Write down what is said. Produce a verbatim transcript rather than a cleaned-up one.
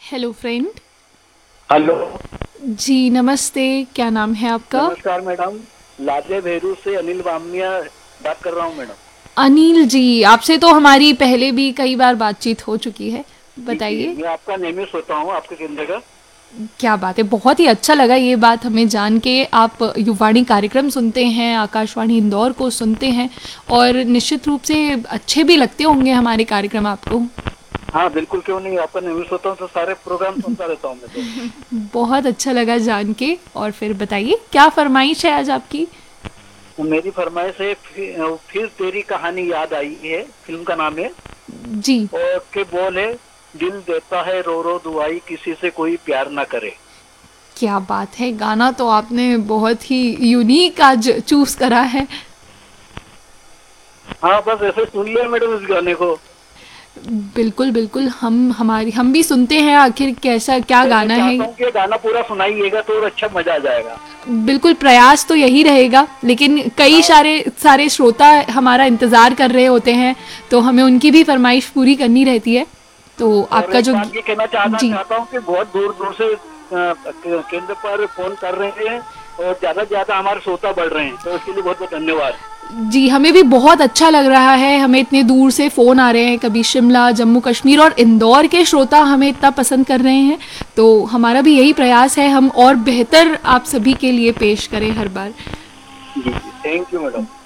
Hello friend. Hello. जी नमस्ते, क्या नाम है आपका? नमस्कार मैडम। लाजे भेरू से अनिल बामिया बात कर रहा हूँ मैडम। अनिल जी, आपसे तो हमारी पहले भी कई बार बातचीत हो चुकी है। जी जी, बताइए। मैं आपका नियमित होता हूँ आपके केंद्र का। क्या बात है, बहुत ही अच्छा लगा ये बात हमें जान के। आप युवाणी कार्यक्रम सुनते हैं, आकाशवाणी इंदौर को सुनते हैं और निश्चित रूप से अच्छे भी लगते होंगे हमारे कार्यक्रम आपको। हाँ बिल्कुल, क्यों नहीं, आपका नियमित होता हूँ तो सारे प्रोग्राम सुनता रहता हूँ मैं तो। बहुत अच्छा लगा जान के। और फिर बताइए, क्या फरमाइश है आज आपकी? तो मेरी फरमाइश है फिर, फिर तेरी कहानी याद आई है, फिल्म का नाम है। जी। और के बोल है, दिल देता है रो रो दुआई किसी से कोई प्यार ना करे। क्या बात है, गाना तो आपने बहुत ही यूनिक आज चूज करा है। हाँ बस ऐसे सुन लिया मैडम इस गाने को। बिल्कुल बिल्कुल, हम हमारी हम भी सुनते हैं आखिर कैसा क्या पर मैं गाना है। चाहता हूँ कि ये गाना पूरा सुनाइएगा तो और अच्छा मजा आ जाएगा। बिल्कुल, प्रयास तो यही रहेगा, लेकिन कई हाँ सारे सारे श्रोता हमारा इंतज़ार कर रहे होते हैं, तो हमें उनकी भी फरमाइश पूरी करनी रहती है। तो और आपका एक जो बात ये कहना चाहना जी चाहता हूँ कि बहुत दूर दूर से अ, केंद्र पर फोन कर रहे हैं और ज्यादा से ज्यादा हमारे श्रोता बढ़ रहे हैं, तो इसके लिए बहुत बहुत धन्यवाद। जी, हमें भी बहुत अच्छा लग रहा है। हमें इतने दूर से फ़ोन आ रहे हैं, कभी शिमला, जम्मू कश्मीर और इंदौर के श्रोता हमें इतना पसंद कर रहे हैं। तो हमारा भी यही प्रयास है, हम और बेहतर आप सभी के लिए पेश करें हर बार। जी जी, थैंक यू मैडम।